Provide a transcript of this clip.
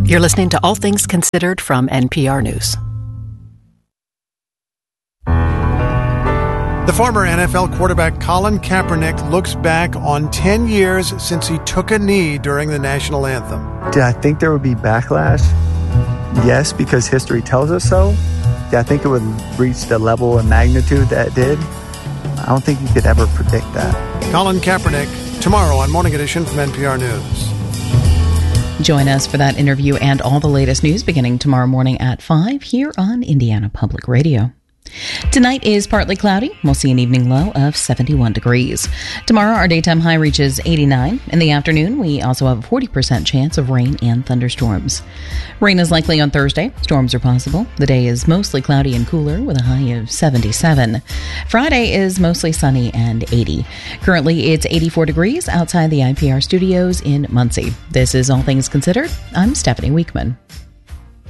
You're listening to All Things Considered from NPR News. The former NFL quarterback Colin Kaepernick looks back on 10 years since he took a knee during the national anthem. Did I think there would be backlash? Yes, because history tells us so. Did I think it would reach the level and magnitude that it did? I don't think you could ever predict that. Colin Kaepernick, tomorrow on Morning Edition from NPR News. Join us for that interview and all the latest news beginning tomorrow morning at 5 here on Indiana Public Radio. Tonight is partly cloudy. We'll see an evening low of 71 degrees. Tomorrow, our daytime high reaches 89. In the afternoon, we also have a 40% chance of rain and thunderstorms. Rain is likely on Thursday. Storms are possible. The day is mostly cloudy and cooler with a high of 77. Friday is mostly sunny and 80. Currently, it's 84 degrees outside the IPR studios in Muncie. This is All Things Considered. I'm Stephanie Weekman.